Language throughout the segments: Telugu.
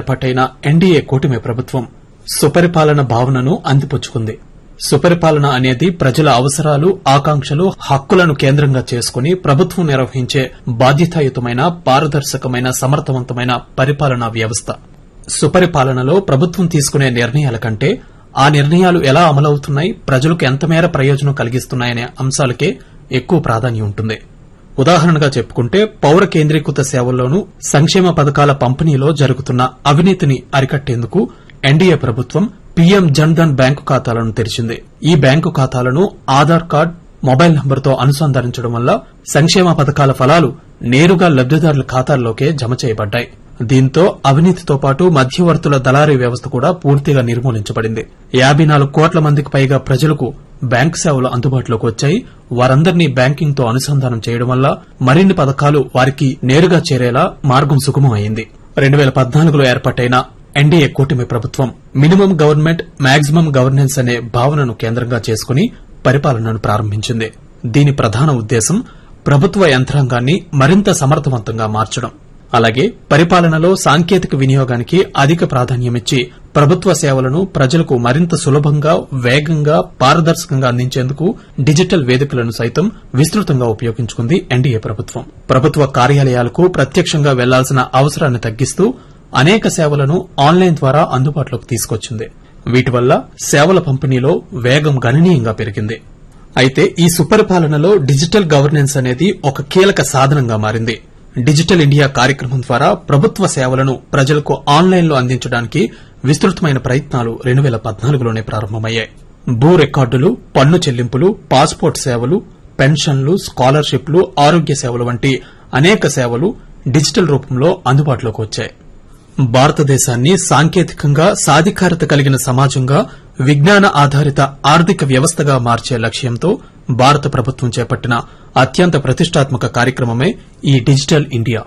ఏర్పాటైన ఎన్డీఏ కూటమి ప్రభుత్వం సుపరిపాలన భావనను అందిపుచ్చుకుంది. సుపరిపాలన అనేది ప్రజల అవసరాలు, ఆకాంక్షలు, హక్కులను కేంద్రంగా చేసుకుని ప్రభుత్వం నిర్వహించే బాధ్యతాయుతమైన, పారదర్శకమైన, సమర్థవంతమైన పరిపాలనా వ్యవస్థ. సుపరిపాలనలో ప్రభుత్వం తీసుకునే నిర్ణయాల కంటే ఆ నిర్ణయాలు ఎలా అమలవుతున్నాయి, ప్రజలకు ఎంతమేర ప్రయోజనం కలిగిస్తున్నాయనే అంశాలకే ఎక్కువ ప్రాధాన్యం ఉంటుంది. ఉదాహరణగా చెప్పుకుంటే పౌర కేంద్రీకృత సేవల్లోనూ సంక్షేమ పథకాల పంపిణీలో జరుగుతున్న అవినీతిని అరికట్టేందుకు ఎన్డీఏ ప్రభుత్వం పీఎం జన్ ధన్ బ్యాంకు ఖాతాలను తెరిచింది. ఈ బ్యాంకు ఖాతాలను ఆధార్ కార్డు, మొబైల్ నంబర్తో అనుసంధానించడం వల్ల సంక్షేమ పథకాల ఫలాలు నేరుగా లబ్దిదారుల ఖాతాల్లోకే జమ చేయబడ్డాయి. దీంతో అవినీతితో పాటు మధ్యవర్తుల దళారీ వ్యవస్థ కూడా పూర్తిగా నిర్మూలించబడింది. 54 కోట్ల మందికి పైగా ప్రజలకు బ్యాంకు సేవలు అందుబాటులోకి వచ్చాయి. వారందరినీ బ్యాంకింగ్ తో అనుసంధానం చేయడం వల్ల మరిన్ని పథకాలు వారికి నేరుగా చేరేలా మార్గం సుగమం అయింది. 2014లో ఏర్పాటైన ఎన్డీఏ కూటమి ప్రభుత్వం మినిమం గవర్నమెంట్, మాక్సిమం గవర్నెన్స్ అనే భావనను కేంద్రంగా చేసుకుని పరిపాలనను ప్రారంభించింది. దీని ప్రధాన ఉద్దేశం ప్రభుత్వ యంత్రాంగాన్ని మరింత సమర్థవంతంగా మార్చడం. అలాగే పరిపాలనలో సాంకేతిక వినియోగానికి అధిక ప్రాధాన్యమిచ్చి ప్రభుత్వ సేవలను ప్రజలకు మరింత సులభంగా, వేగంగా, పారదర్శకంగా అందించేందుకు డిజిటల్ వేదికలను సైతం విస్తృతంగా ఉపయోగించుకుంది ఎన్డీఏ ప్రభుత్వం. ప్రభుత్వ కార్యాలయాలకు ప్రత్యక్షంగా వెళ్లాల్సిన అవసరాన్ని తగ్గిస్తూ అనేక సేవలను ఆన్లైన్ ద్వారా అందుబాటులోకి తీసుకొచ్చింది. వీటి వల్ల సేవల పంపిణీలో వేగం గణనీయంగా పెరిగింది. అయితే ఈ సుపరిపాలనలో డిజిటల్ గవర్నెన్స్ అనేది ఒక కీలక సాధనంగా మారింది. డిజిటల్ ఇండియా కార్యక్రమం ద్వారా ప్రభుత్వ సేవలను ప్రజలకు ఆన్లైన్లో అందించడానికి విస్తృతమైన ప్రయత్నాలు 2014లోనే ప్రారంభమయ్యాయి. భూ రికార్డులు, పన్ను చెల్లింపులు, పాస్పోర్ట్ సేవలు, పెన్షన్లు, స్కాలర్షిప్లు, ఆరోగ్య సేవలు వంటి అనేక సేవలు డిజిటల్ రూపంలో అందుబాటులోకి వచ్చాయి. భారతదేశాన్ని సాంకేతికంగా సాధికారత కలిగిన సమాజంగా, విజ్ఞాన ఆధారిత ఆర్థిక వ్యవస్థగా మార్చే లక్ష్యంతో భారత ప్రభుత్వం చేపట్టిన అత్యంత ప్రతిష్టాత్మక కార్యక్రమమే ఈ డిజిటల్ ఇండియా.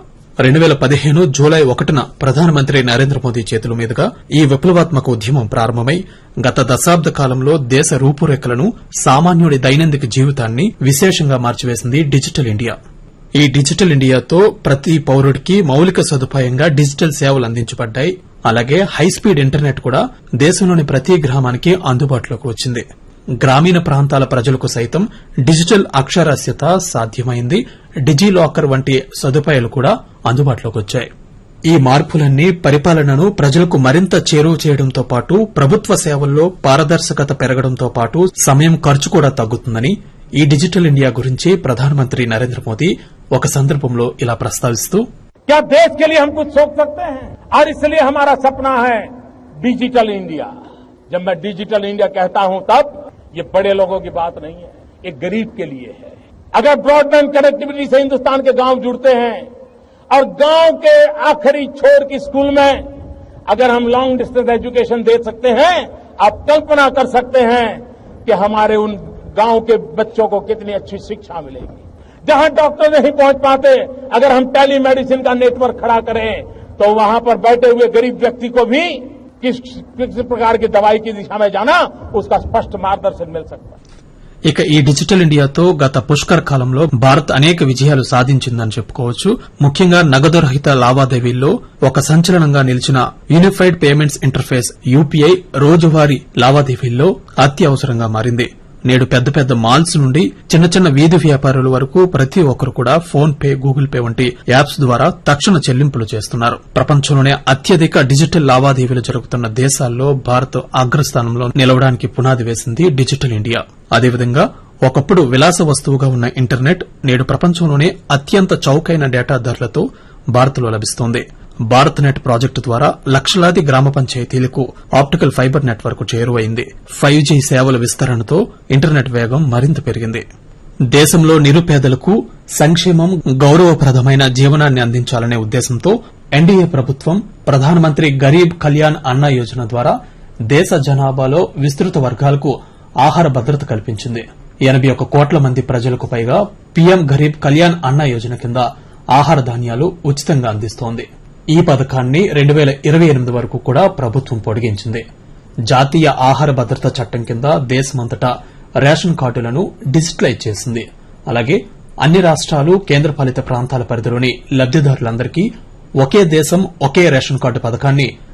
2015 జూలై 1న ప్రధానమంత్రి నరేంద్ర మోదీ చేతుల మీదుగా ఈ విప్లవాత్మక ఉద్యమం ప్రారంభమై గత దశాబ్ద కాలంలో దేశ రూపురేఖలను, సామాన్యుడి దైనందిక జీవితాన్ని విశేషంగా మార్చివేసింది డిజిటల్ ఇండియా. ఈ డిజిటల్ ఇండియాతో ప్రతి పౌరుడికి మౌలిక సదుపాయంగా డిజిటల్ సేవలు అందించబడ్డాయి. అలాగే హైస్పీడ్ ఇంటర్నెట్ కూడా దేశంలోని ప్రతి గ్రామానికి అందుబాటులోకి వచ్చింది. గ్రామీణ ప్రాంతాల ప్రజలకు సైతం డిజిటల్ అక్షరాస్యత సాధ్యమైంది. డిజిలాకర్ వంటి సదుపాయాలు కూడా అందుబాటులోకి వచ్చాయి. ఈ మార్పులన్నీ పరిపాలనను ప్రజలకు మరింత చేరువ చేయడంతో పాటు ప్రభుత్వ సేవల్లో పారదర్శకత పెరగడంతో పాటు సమయం, ఖర్చు కూడా తగ్గుతుందని ఈ డిజిటల్ ఇండియా గురించి ప్రధానమంత్రి నరేంద్ర మోదీ ఒక సందర్భంలో ఇలా ప్రస్తావిస్తూ, क्या देश के लिए हम कुछ सोच सकते हैं? और इसलिए हमारा सपना है डिजिटल इंडिया. जब मैं डिजिटल इंडिया कहता हूं तब ये बड़े लोगों की बात नहीं है, ये गरीब के लिए है. अगर ब्रॉडबैंड कनेक्टिविटी से हिंदुस्तान के गांव जुड़ते हैं और गांव के आखिरी छोर की स्कूल में अगर हम लॉन्ग डिस्टेंस एजुकेशन दे सकते हैं, आप कल्पना कर सकते हैं कि हमारे उन गांव के बच्चों को कितनी अच्छी शिक्षा मिलेगी. जहां डॉक्टर नहीं पहुंच पाते, अगर हम टेली मेडिसिन का नेटवर्क खड़ा करें तो वहां पर बैठे हुए गरीब व्यक्ति को भी किस प्रकार की दवाई की दिशा में जाना, उसका स्पष्ट मार्गदर्शन मिल सकता है. ఇక ఈ డిజిటల్ ఇండియాతో గత పుష్కర్ కాలంలో భారత్ అనేక విజయాలు సాధించిందని చెప్పుకోవచ్చు. ముఖ్యంగా నగదు రహిత లావాదేవీల్లో ఒక సంచలనంగా నిలిచిన యూనిఫైడ్ పేమెంట్స్ ఇంటర్ఫేస్ యూపీఐ రోజువారీ లావాదేవీల్లో అత్యవసరంగా మారింది. నేడు పెద్ద పెద్ద మాల్స్ నుండి చిన్న చిన్న వీధి వ్యాపారుల వరకు ప్రతి ఒక్కరు కూడా ఫోన్ పే, గూగుల్ పే వంటి యాప్స్ ద్వారా తక్షణ చెల్లింపులు చేస్తున్నారు. ప్రపంచంలోనే అత్యధిక డిజిటల్ లావాదేవీలు జరుగుతున్న దేశాల్లో భారత్ అగ్రస్థానంలో నిలవడానికి పునాది వేసింది డిజిటల్ ఇండియా. అదేవిధంగా ఒకప్పుడు విలాస వస్తువుగా ఉన్న ఇంటర్నెట్ నేడు ప్రపంచంలోనే అత్యంత చౌకైన డేటా ధరలతో భారత్లో లభిస్తోంది. భారత్ నెట్ ప్రాజెక్టు ద్వారా లక్షలాది గ్రామ పంచాయతీలకు ఆప్టికల్ ఫైబర్ నెట్వర్క్ చేరువైంది. 5G సేవల విస్తరణతో ఇంటర్నెట్ వేగం మరింత పెరిగింది. దేశంలో నిరుపేదలకు సంక్షేమం, గౌరవప్రదమైన జీవనాన్ని అందించాలనే ఉద్దేశంతో ఎన్డీఏ ప్రభుత్వం ప్రధానమంత్రి గరీబ్ కళ్యాణ్ అన్న యోజన ద్వారా దేశ జనాభాలో విస్తృత వర్గాలకు ఆహార భద్రత కల్పించింది. 81 కోట్ల మంది ప్రజలకు పైగా పీఎం గరీబ్ కళ్యాణ్ అన్న యోజన కింద ఆహార ధాన్యాలు ఉచితంగా అందిస్తోంది. ఈ పథకాన్ని 2028 వరకు కూడా ప్రభుత్వం పొడిగించింది. జాతీయ ఆహార భద్రత చట్టం కింద దేశమంతటా రేషన్ కార్డులను డిజిటలైజ్ చేసింది. అలాగే అన్ని రాష్ట్రాలు, కేంద్రపాలిత ప్రాంతాల పరిధిలోని లబ్దిదారులందరికీ ఒకే దేశం ఒకే రేషన్ కార్డు పథకాన్ని